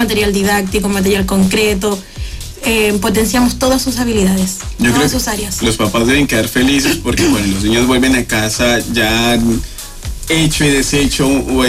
material didáctico, material concreto. Potenciamos todas sus habilidades, yo todas creo sus áreas. Los papás deben quedar felices porque cuando los niños vuelven a casa ya han hecho y deshecho,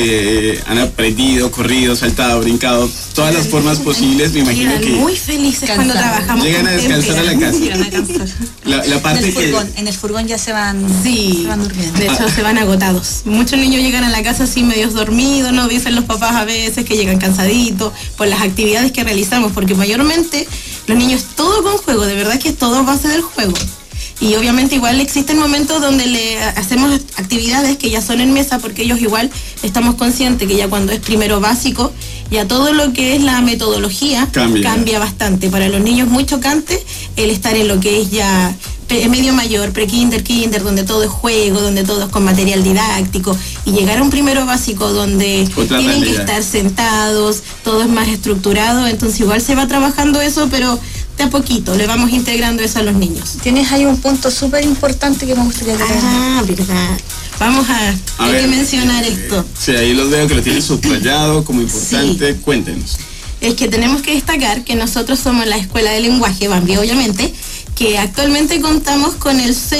han aprendido, corrido, saltado, brincado, todas las formas posibles. Me imagino Llegan que muy felices cuando trabajamos. Llegan a descansar a la casa. Llegan a descansar. La parte en el furgón ya se van durmiendo. De hecho, se van agotados. Muchos niños llegan a la casa así medios dormidos, ¿no? Dicen los papás a veces que llegan cansaditos por las actividades que realizamos, porque mayormente los niños todo con juego, de verdad que es todo a base del juego. Y obviamente igual existen momentos donde le hacemos actividades que ya son en mesa, porque ellos igual estamos conscientes que ya cuando es primero básico, ya todo lo que es la metodología cambia bastante. Para los niños muy chocante el estar en lo que es ya medio mayor, pre-kinder, kinder, donde todo es juego, donde todo es con material didáctico, y llegar a un primero básico donde tienen que estar sentados, todo es más estructurado, entonces igual se va trabajando eso, pero de a poquito le vamos integrando eso a los niños. Tienes ahí un punto súper importante que me gustaría tener. Verdad. Vamos hay que mencionar esto. Sí, ahí los veo que lo tienen subrayado como importante. Sí. Cuéntenos. Es que tenemos que destacar que nosotros somos la Escuela de Lenguaje Bambi, obviamente, que actualmente contamos con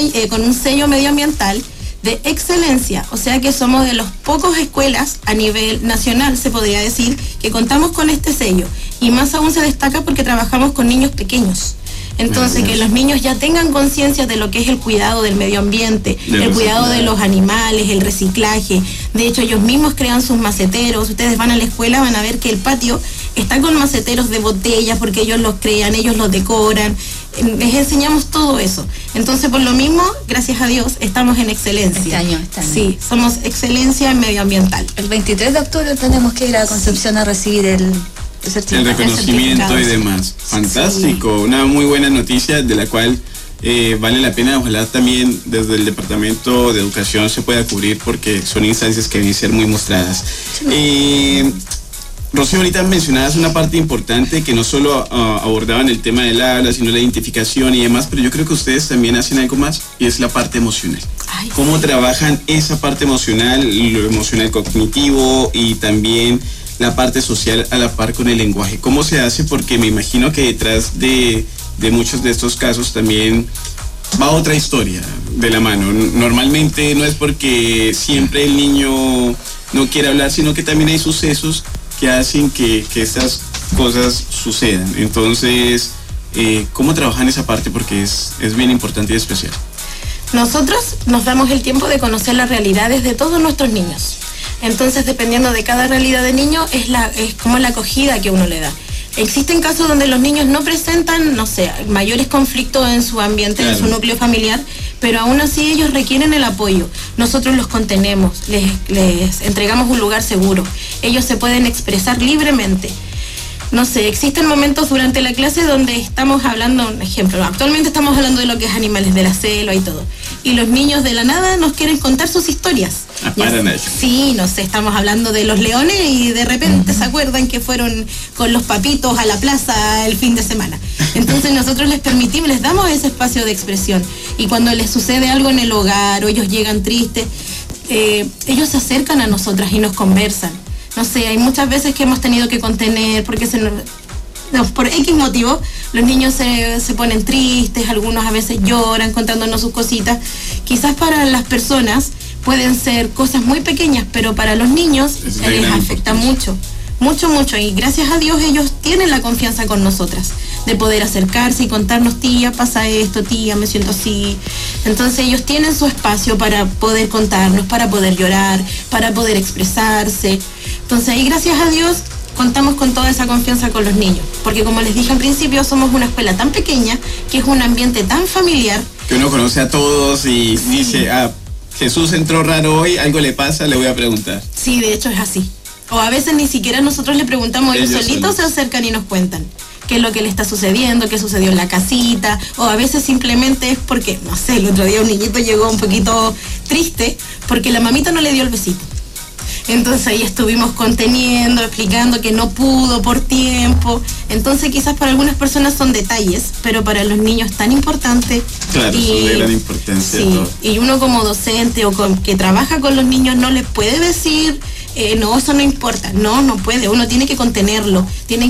un sello medioambiental de excelencia, o sea que somos de las pocas escuelas a nivel nacional, se podría decir, que contamos con este sello, y más aún se destaca porque trabajamos con niños pequeños. Entonces, que los niños ya tengan conciencia de lo que es el cuidado del medio ambiente, el cuidado de los animales, el reciclaje. De hecho, ellos mismos crean sus maceteros. Ustedes van a la escuela, van a ver que el patio está con maceteros de botellas porque ellos los crean, ellos los decoran. Les enseñamos todo eso. Entonces, por lo mismo, gracias a Dios, estamos en excelencia. Este año. Sí, somos excelencia medioambiental. El 23 de octubre tenemos que ir a Concepción a recibir el reconocimiento y demás. Fantástico, sí. Una muy buena noticia de la cual vale la pena, ojalá también desde el Departamento de Educación se pueda cubrir, porque son instancias que deben ser muy mostradas. Rocío, ahorita mencionabas una parte importante que no solo abordaban el tema del habla, sino la identificación y demás, pero yo creo que ustedes también hacen algo más, y es la parte emocional. ¿Cómo trabajan esa parte emocional, lo emocional cognitivo y también la parte social a la par con el lenguaje? ¿Cómo se hace? Porque me imagino que detrás de muchos de estos casos también va otra historia de la mano. Normalmente no es porque siempre el niño no quiere hablar, sino que también hay sucesos que hacen que estas cosas sucedan. Entonces, ¿cómo trabajan esa parte? Porque es bien importante y especial. Nosotros nos damos el tiempo de conocer las realidades de todos nuestros niños. Entonces, dependiendo de cada realidad de niño, es como la acogida que uno le da. Existen casos donde los niños no presentan, mayores conflictos en su ambiente, en su núcleo familiar, pero aún así ellos requieren el apoyo. Nosotros los contenemos, les entregamos un lugar seguro. Ellos se pueden expresar libremente. Existen momentos durante la clase donde estamos hablando, un ejemplo, actualmente estamos hablando de lo que es animales de la selva y todo, y los niños de la nada nos quieren contar sus historias. Sí, estamos hablando de los leones y de repente se acuerdan que fueron con los papitos a la plaza el fin de semana. Entonces nosotros les permitimos, les damos ese espacio de expresión, y cuando les sucede algo en el hogar o ellos llegan tristes, ellos se acercan a nosotras y nos conversan. Hay muchas veces que hemos tenido que contener porque por X motivo los niños se ponen tristes, algunos a veces lloran contándonos sus cositas. Quizás para las personas pueden ser cosas muy pequeñas, pero para los niños les afecta mucho, y gracias a Dios ellos tienen la confianza con nosotras de poder acercarse y contarnos: tía, pasa esto, tía, me siento así. Entonces ellos tienen su espacio para poder contarnos, para poder llorar, para poder expresarse. Entonces ahí, gracias a Dios, contamos con toda esa confianza con los niños, porque como les dije al principio, somos una escuela tan pequeña, que es un ambiente tan familiar, que uno conoce a todos y dice: Jesús entró raro hoy, algo le pasa, le voy a preguntar. Sí, de hecho es así. O a veces ni siquiera nosotros le preguntamos, ellos solitos se acercan y nos cuentan qué es lo que le está sucediendo, qué sucedió en la casita, o a veces simplemente es porque, el otro día un niñito llegó un poquito triste porque la mamita no le dio el besito. Entonces ahí estuvimos conteniendo, explicando que no pudo por tiempo. Entonces quizás para algunas personas son detalles, pero para los niños es tan importante. Claro, son de gran importancia. Sí, y uno como docente o que trabaja con los niños no les puede decir, no, eso no importa. No puede, uno tiene que contenerlo, tiene